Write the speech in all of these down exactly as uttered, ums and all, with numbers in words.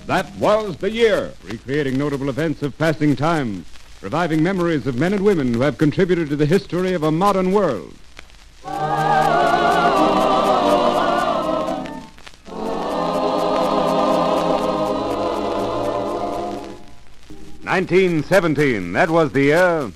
That was the year, recreating notable events of passing time, reviving memories of men and women who have contributed to the history of a modern world. nineteen seventeen, that was the year.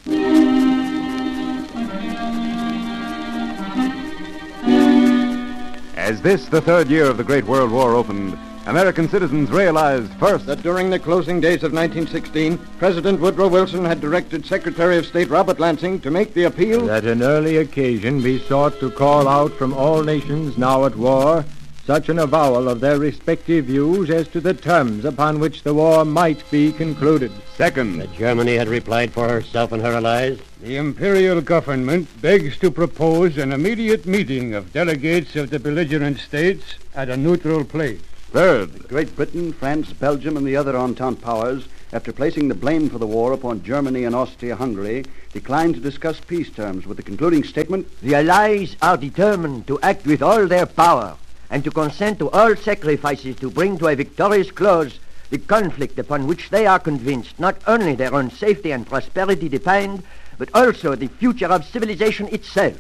As this, the third year of the Great World War, opened, American citizens realized first that during the closing days of nineteen sixteen, President Woodrow Wilson had directed Secretary of State Robert Lansing to make the appeal that an early occasion be sought to call out from all nations now at war such an avowal of their respective views as to the terms upon which the war might be concluded. Second, that Germany had replied for herself and her allies. The imperial government begs to propose an immediate meeting of delegates of the belligerent states at a neutral place. Third, Great Britain, France, Belgium, and the other Entente powers, after placing the blame for the war upon Germany and Austria-Hungary, declined to discuss peace terms with the concluding statement, "The Allies are determined to act with all their power and to consent to all sacrifices to bring to a victorious close the conflict upon which they are convinced not only their own safety and prosperity depend, but also the future of civilization itself."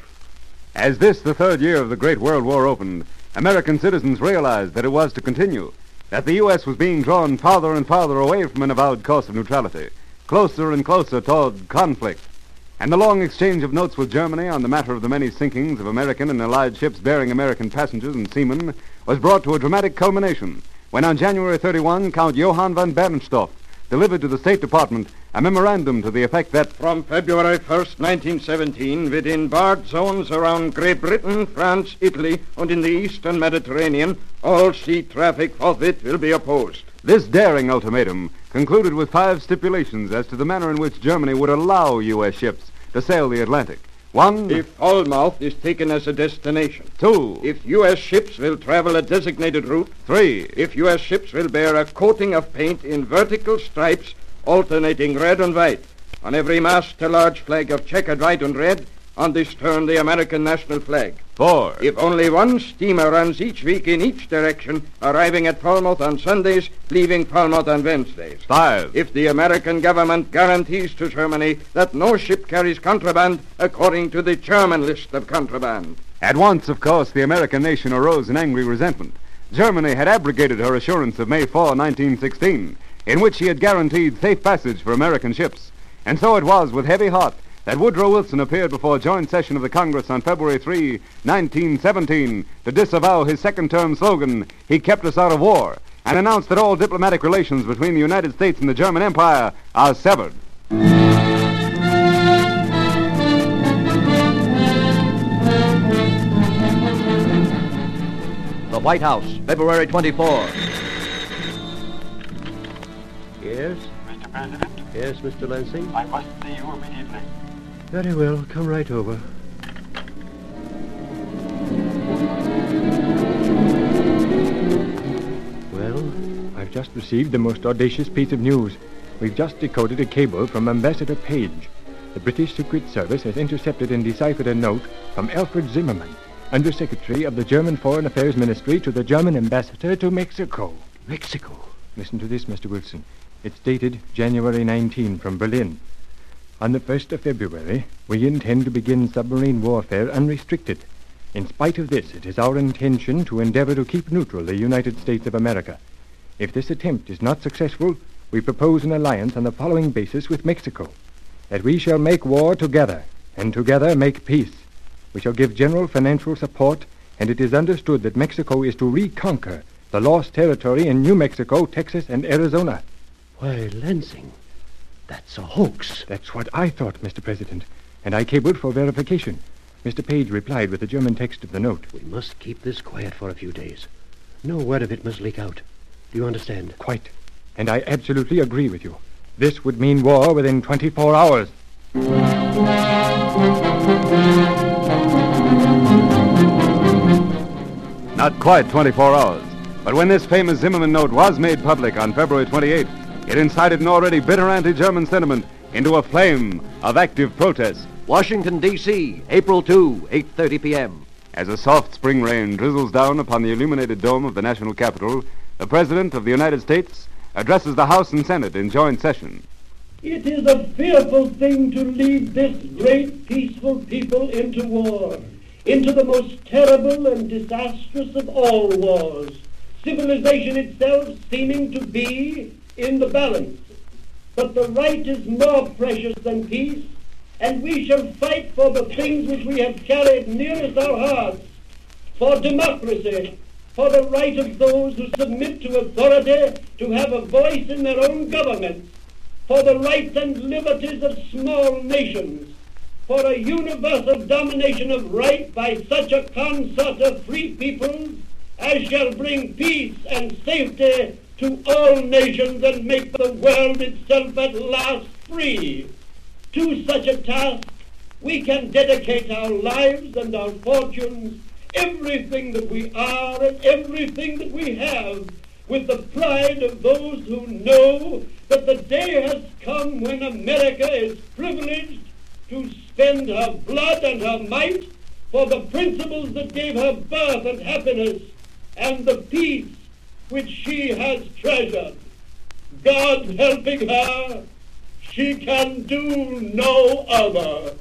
As this, the third year of the Great World War, opened, American citizens realized that it was to continue, that the U S was being drawn farther and farther away from an avowed course of neutrality, closer and closer toward conflict. And the long exchange of notes with Germany on the matter of the many sinkings of American and Allied ships bearing American passengers and seamen was brought to a dramatic culmination when on January thirty-first, Count Johann von Bernstorff delivered to the State Department a memorandum to the effect that from February first, nineteen seventeen, within barred zones around Great Britain, France, Italy, and in the eastern Mediterranean, all sea traffic forthwith will be opposed. This daring ultimatum concluded with five stipulations as to the manner in which Germany would allow U S ships to sail the Atlantic. One, if Falmouth is taken as a destination. Two, if U S ships will travel a designated route. Three, if U S ships will bear a coating of paint in vertical stripes alternating red and white. On every mast, a large flag of checkered white and red. On the stern, the American national flag. Four, if only one steamer runs each week in each direction, arriving at Falmouth on Sundays, leaving Falmouth on Wednesdays. Five, if the American government guarantees to Germany that no ship carries contraband according to the German list of contraband. At once, of course, the American nation arose in angry resentment. Germany had abrogated her assurance of May fourth, nineteen sixteen, in which she had guaranteed safe passage for American ships. And so it was with heavy heart that Woodrow Wilson appeared before a joint session of the Congress on February third, nineteen seventeen, to disavow his second-term slogan, "He kept us out of war," and announced that all diplomatic relations between the United States and the German Empire are severed. The White House, February twenty-fourth. Yes? Mister President? Yes, Mister Lansing? I must see you immediately. Very well. Come right over. Well, I've just received the most audacious piece of news. We've just decoded a cable from Ambassador Page. The British Secret Service has intercepted and deciphered a note from Alfred Zimmermann, Undersecretary of the German Foreign Affairs Ministry, to the German ambassador to Mexico. Mexico? Listen to this, Mister Wilson. It's dated January nineteenth from Berlin. On the first of February, we intend to begin submarine warfare unrestricted. In spite of this, it is our intention to endeavor to keep neutral the United States of America. If this attempt is not successful, we propose an alliance on the following basis with Mexico: that we shall make war together, and together make peace. We shall give general financial support, and it is understood that Mexico is to reconquer the lost territory in New Mexico, Texas, and Arizona. Why, Lansing, that's a hoax. That's what I thought, Mister President, and I cabled for verification. Mister Page replied with the German text of the note. We must keep this quiet for a few days. No word of it must leak out. Do you understand? Quite. And I absolutely agree with you. This would mean war within twenty-four hours. Not quite twenty-four hours, but when this famous Zimmermann note was made public on February twenty-eighth, it incited an already bitter anti-German sentiment into a flame of active protest. Washington, D C, April second, eight thirty p.m. As a soft spring rain drizzles down upon the illuminated dome of the national Capitol, the President of the United States, addresses the House and Senate in joint session. It is a fearful thing to lead this great peaceful people into war, into the most terrible and disastrous of all wars, civilization itself seeming to be in the balance. But the right is more precious than peace, and we shall fight for the things which we have carried nearest our hearts, for democracy, for the right of those who submit to authority to have a voice in their own government, for the rights and liberties of small nations, for a universal domination of right by such a consort of free peoples as shall bring peace and safety to all nations and make the world itself at last free. To such a task we can dedicate our lives and our fortunes, everything that we are and everything that we have, with the pride of those who know that the day has come when America is privileged to spend her blood and her might for the principles that gave her birth and happiness and the peace which she has treasured. God helping her, she can do no other.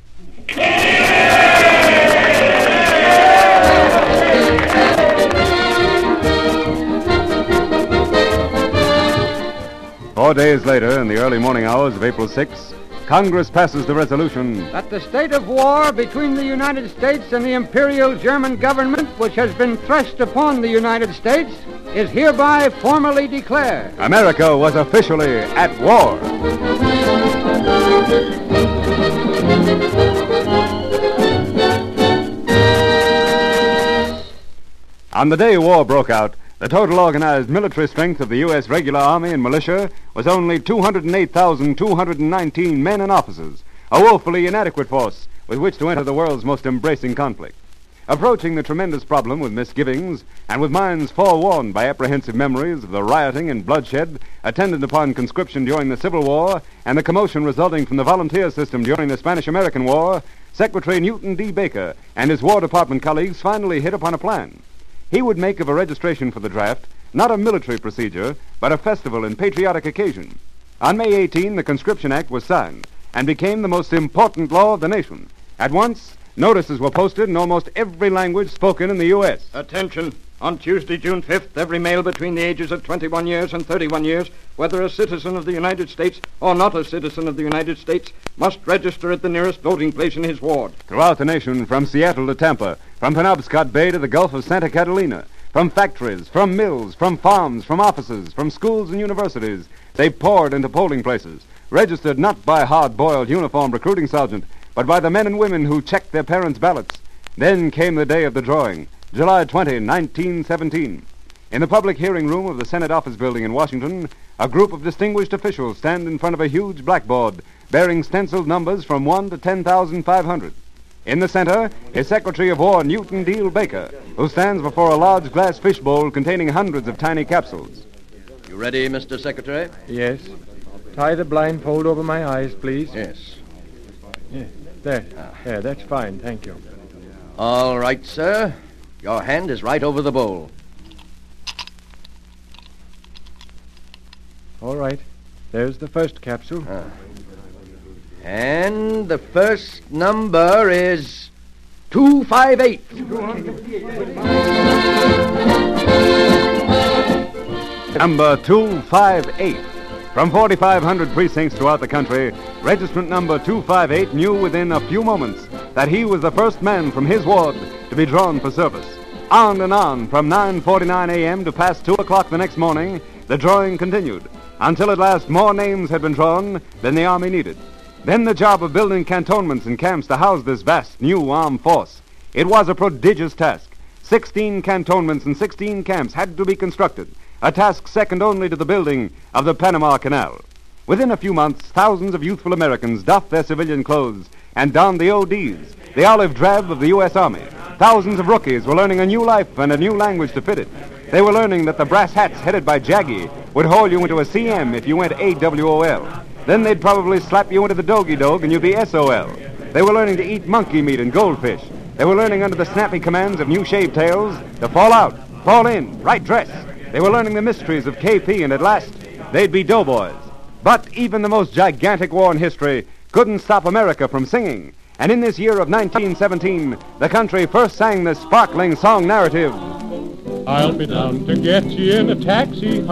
Four days later, in the early morning hours of April sixth, Congress passes the resolution that the state of war between the United States and the Imperial German government, which has been thrust upon the United States, is hereby formally declared. America was officially at war. On the day war broke out, the total organized military strength of the U S regular army and militia was only two hundred eight thousand two hundred nineteen men and officers, a woefully inadequate force with which to enter the world's most embracing conflict. Approaching the tremendous problem with misgivings and with minds forewarned by apprehensive memories of the rioting and bloodshed attendant upon conscription during the Civil War and the commotion resulting from the volunteer system during the Spanish-American War, Secretary Newton D. Baker and his War Department colleagues finally hit upon a plan. He would make of a registration for the draft not a military procedure, but a festival and patriotic occasion. On May eighteenth, the Conscription Act was signed and became the most important law of the nation. At once, notices were posted in almost every language spoken in the U S Attention! On Tuesday, June fifth, every male between the ages of twenty-one years and thirty-one years, whether a citizen of the United States or not a citizen of the United States, must register at the nearest voting place in his ward. Throughout the nation, from Seattle to Tampa, from Penobscot Bay to the Gulf of Santa Catalina, from factories, from mills, from farms, from offices, from schools and universities, they poured into polling places, registered not by hard-boiled uniformed recruiting sergeant, but by the men and women who checked their parents' ballots. Then came the day of the drawing, July twentieth, nineteen seventeen. In the public hearing room of the Senate Office Building in Washington, a group of distinguished officials stand in front of a huge blackboard bearing stenciled numbers from one to ten thousand five hundred. In the center is Secretary of War Newton D. Baker, who stands before a large glass fishbowl containing hundreds of tiny capsules. You ready, Mister Secretary? Yes. Tie the blindfold over my eyes, please. Yes. Yeah, there. There, that's fine, thank you. All right, sir. Your hand is right over the bowl. All right. There's the first capsule. Ah. And the first number is two five eight. Number two five eight. From forty-five hundred precincts throughout the country, registrant number two five eight knew within a few moments that he was the first man from his ward to be drawn for service. On and on, from nine forty-nine a.m. to past two o'clock the next morning, the drawing continued, until at last more names had been drawn than the Army needed. Then the job of building cantonments and camps to house this vast new armed force. It was a prodigious task. Sixteen cantonments and sixteen camps had to be constructed, a task second only to the building of the Panama Canal. Within a few months, thousands of youthful Americans doffed their civilian clothes and donned the O Ds, the olive drab of the U S Army. Thousands of rookies were learning a new life and a new language to fit it. They were learning that the brass hats headed by Jaggy would haul you into a C M if you went A W O L. Then they'd probably slap you into the Doggy Dog and you'd be S O L. They were learning to eat monkey meat and goldfish. They were learning under the snappy commands of new shaved tails to fall out, fall in, right dress. They were learning the mysteries of K P and at last they'd be doughboys. But even the most gigantic war in history couldn't stop America from singing. And in this year of nineteen seventeen, the country first sang this sparkling song narrative. I'll be down to get you in a taxi,